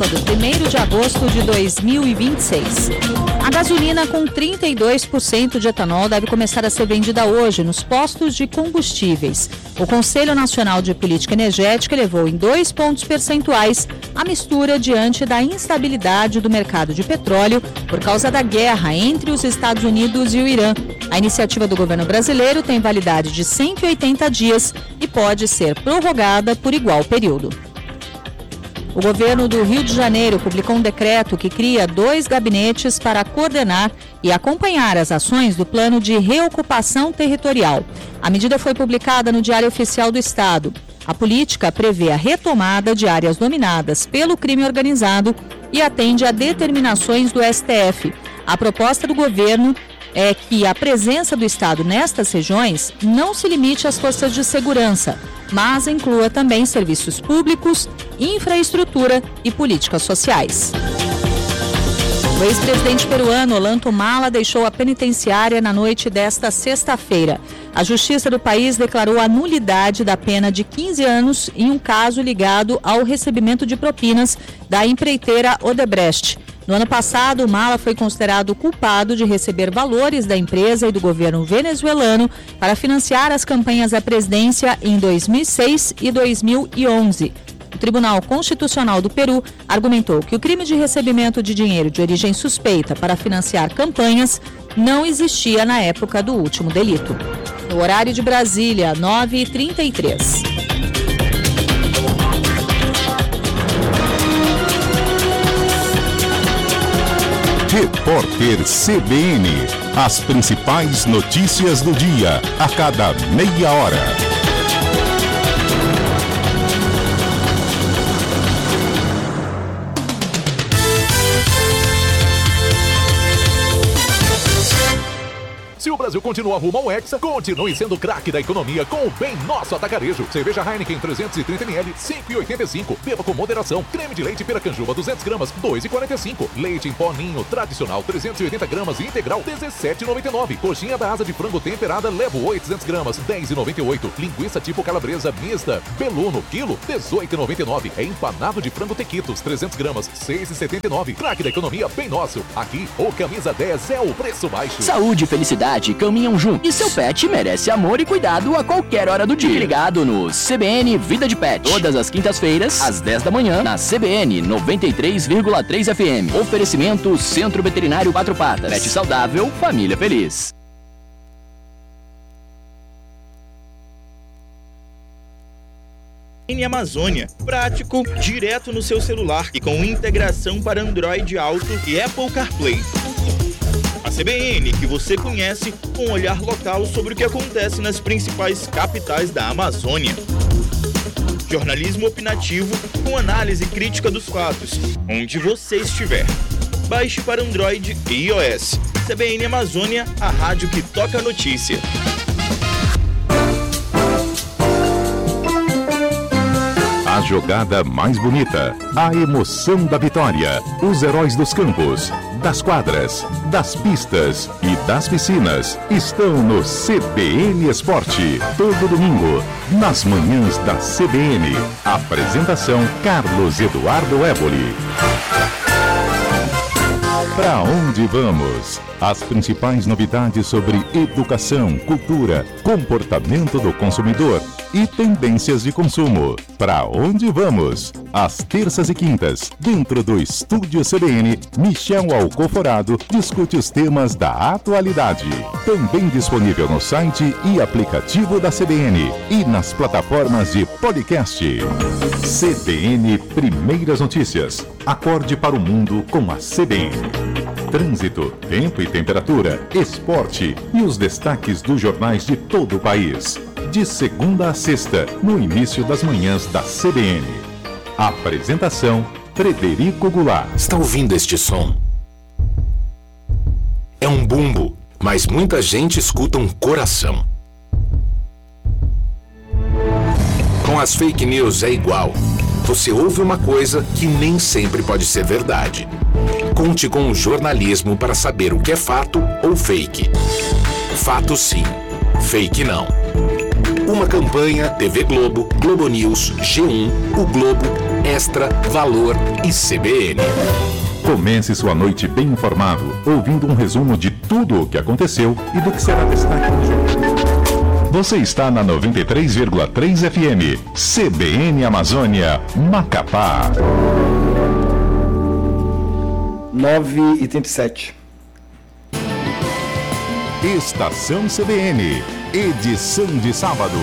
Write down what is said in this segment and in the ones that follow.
data do 1º de agosto de 2026. A gasolina com 32% de etanol deve começar a ser vendida hoje nos postos de combustíveis. O Conselho Nacional de Política Energética elevou em 2 pontos percentuais a mistura diante da instabilidade do mercado de petróleo por causa da guerra entre os Estados Unidos e o Irã. A iniciativa do governo brasileiro tem validade de 180 dias e pode ser prorrogada por igual período. O governo do Rio de Janeiro publicou um decreto que cria 2 gabinetes para coordenar e acompanhar as ações do plano de reocupação territorial. A medida foi publicada no Diário Oficial do Estado. A política prevê a retomada de áreas dominadas pelo crime organizado e atende a determinações do STF. A proposta do governo é que a presença do Estado nestas regiões não se limite às forças de segurança, mas inclua também serviços públicos, infraestrutura e políticas sociais. O ex-presidente peruano Ollanta Humala deixou a penitenciária na noite desta sexta-feira. A Justiça do país declarou a nulidade da pena de 15 anos em um caso ligado ao recebimento de propinas da empreiteira Odebrecht. No ano passado, Humala foi considerado culpado de receber valores da empresa e do governo venezuelano para financiar as campanhas à presidência em 2006 e 2011. O Tribunal Constitucional do Peru argumentou que o crime de recebimento de dinheiro de origem suspeita para financiar campanhas não existia na época do último delito. No horário de Brasília, 9h33. Repórter CBN. As principais notícias do dia, a cada meia hora. Se o Brasil continua rumo ao Hexa, continue sendo craque da economia com o Bem Nosso Atacarejo. Cerveja Heineken 330ml, 5,85. Beba com moderação. Creme de leite Piracanjuba 200 gramas, 2,45. Leite em pó Ninho tradicional 380 gramas e integral, 17,99. Coxinha da asa de frango temperada Levo 800 gramas, 10,98. Linguiça tipo calabresa mista Beluno, quilo, 18,99. É empanado de frango Tequitos 300 gramas, 6,79. Craque da economia Bem Nosso. Aqui, o Camisa 10 é o preço baixo. Saúde e felicidade caminham juntos. E seu pet merece amor e cuidado a qualquer hora do dia. Fique ligado no CBN Vida de Pet. Todas as quintas-feiras, às 10 da manhã, na CBN 93,3 FM. Oferecimento Centro Veterinário Quatro Patas. Pet saudável, família feliz. CBN Amazônia, prático, direto no seu celular e com integração para Android Auto e Apple CarPlay. A CBN, que você conhece, com um olhar local sobre o que acontece nas principais capitais da Amazônia. Jornalismo opinativo com análise crítica dos fatos, onde você estiver. Baixe para Android e iOS. CBN Amazônia, a rádio que toca a notícia. A jogada mais bonita, a emoção da vitória, os heróis dos campos, das quadras, das pistas e das piscinas estão no CBN Esporte. Todo domingo, nas manhãs da CBN. Apresentação Carlos Eduardo Éboli. Pra onde vamos? As principais novidades sobre educação, cultura, comportamento do consumidor e tendências de consumo. Pra onde vamos? Às terças e quintas, dentro do Estúdio CBN, Michel Alcoforado discute os temas da atualidade. Também disponível no site e aplicativo da CBN e nas plataformas de podcast. CBN Primeiras Notícias. Acorde para o mundo com a CBN. Trânsito, tempo e temperatura, esporte e os destaques dos jornais de todo o país. De segunda a sexta, no início das manhãs da CBN. Apresentação, Frederico Goulart. Está ouvindo este som? É um bumbo, mas muita gente escuta um coração. Com as fake news é igual. Você ouve uma coisa que nem sempre pode ser verdade. Conte com o jornalismo para saber o que é fato ou fake. Fato sim, fake não. Uma campanha TV Globo, Globo News, G1, O Globo, Extra, Valor e CBN. Comece sua noite bem informado, ouvindo um resumo de tudo o que aconteceu e do que será destaque no jornal. Você está na 93,3 FM, CBN Amazônia, Macapá. 9h37. Estação CBN, edição de sábado.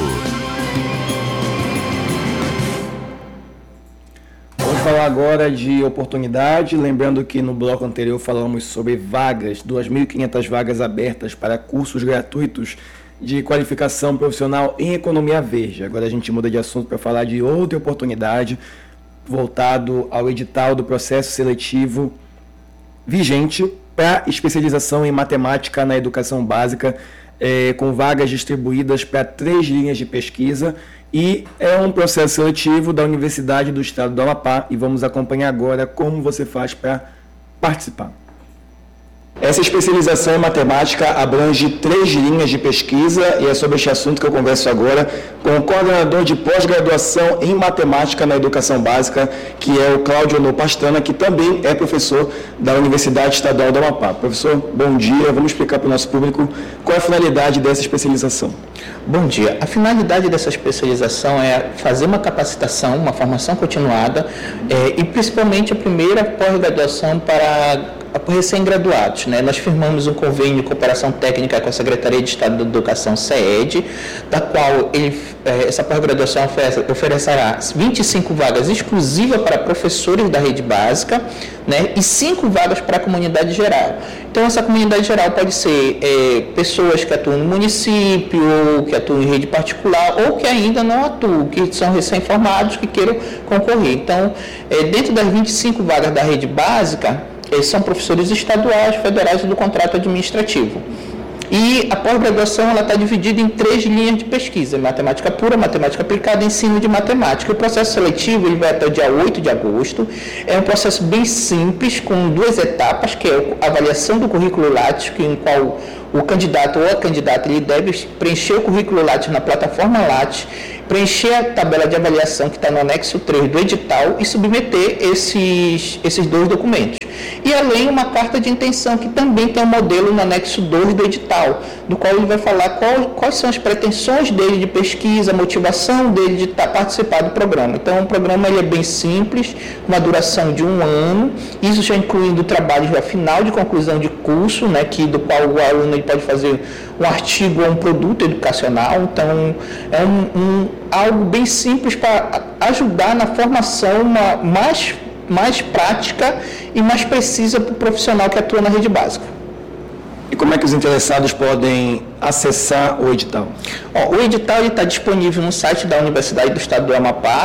Vamos falar agora de oportunidade, lembrando que no bloco anterior falamos sobre vagas, 2.500 vagas abertas para cursos gratuitos de qualificação profissional em economia verde. Agora a gente muda de assunto para falar de outra oportunidade, voltado ao edital do processo seletivo vigente para especialização em matemática na educação básica, com vagas distribuídas para 3 linhas de pesquisa, e é um processo seletivo da Universidade do Estado do Amapá, e vamos acompanhar agora como você faz para participar. Essa especialização em matemática abrange 3 linhas de pesquisa, e é sobre este assunto que eu converso agora com o coordenador de pós-graduação em matemática na educação básica, que é o Cláudio Ono Pastana, que também é professor da Universidade Estadual do Amapá. Professor, bom dia. Vamos explicar para o nosso público qual é a finalidade dessa especialização. Bom dia. A finalidade dessa especialização é fazer uma capacitação, uma formação continuada, e principalmente a primeira pós-graduação para recém-graduados, né? Nós firmamos um convênio de cooperação técnica com a Secretaria de Estado da Educação, SEED, da qual essa pós-graduação oferecerá 25 vagas exclusivas para professores da rede básica, né? E 5 vagas para a comunidade geral. Então, essa comunidade geral pode ser pessoas que atuam no município, ou que atuam em rede particular, ou que ainda não atuam, que são recém-formados, que queiram concorrer. Então, dentro das 25 vagas da rede básica, são professores estaduais, federais e do contrato administrativo. E a pós-graduação está dividida em 3 linhas de pesquisa: matemática pura, matemática aplicada e ensino de matemática. O processo seletivo ele vai até o dia 8 de agosto. É um processo bem simples, com 2 etapas, que é a avaliação do currículo Lattes, em qual o candidato ou a candidata ele deve preencher o currículo Lattes na plataforma Lattes, preencher a tabela de avaliação que está no anexo 3 do edital e submeter esses 2 documentos. E além uma carta de intenção, que também tem um modelo no anexo 2 do edital, do qual ele vai falar quais são as pretensões dele de pesquisa, a motivação dele de participar do programa. Então, o programa ele é bem simples, uma duração de 1 ano, isso já incluindo trabalhos a final de conclusão de curso, né, do qual o aluno ele pode fazer um artigo ou um produto educacional. Então, é algo bem simples para ajudar na formação mais prática e mais precisa para o profissional que atua na rede básica. E como é que os interessados podem acessar o edital? O edital está disponível no site da Universidade do Estado do Amapá,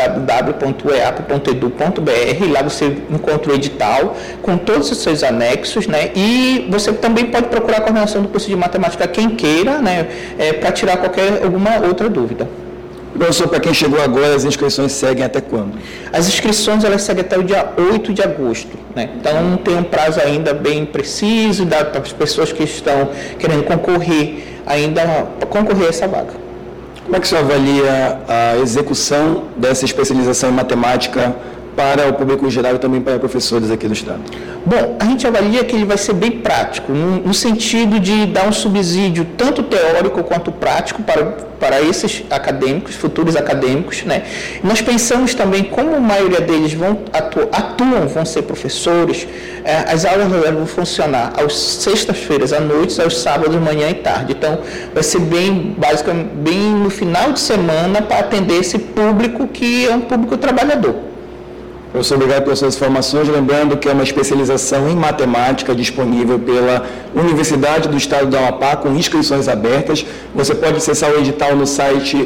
www.eap.edu.br. Lá você encontra o edital com todos os seus anexos, né? E você também pode procurar a coordenação do curso de matemática, quem queira, né? Para tirar alguma outra dúvida. Professor, para quem chegou agora, as inscrições seguem até quando? As inscrições elas seguem até o dia 8 de agosto. Né? Então, tem um prazo ainda bem preciso para as pessoas que estão querendo concorrer a essa vaga. Como é que o senhor avalia a execução dessa especialização em matemática para o público geral e também para professores aqui do Estado? Bom, a gente avalia que ele vai ser bem prático, no sentido de dar um subsídio tanto teórico quanto prático para esses acadêmicos, futuros acadêmicos, né? Nós pensamos também, como a maioria deles vão ser professores, as aulas vão funcionar às sextas-feiras à noite, aos sábados, manhã e tarde. Então, vai ser bem no final de semana para atender esse público que é um público trabalhador. Professor, obrigado pelas suas informações. Lembrando que é uma especialização em matemática disponível pela Universidade do Estado do Amapá, com inscrições abertas. Você pode acessar o edital no site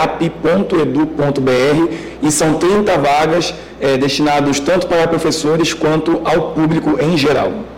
oeap.edu.br e são 30 vagas destinadas tanto para professores quanto ao público em geral.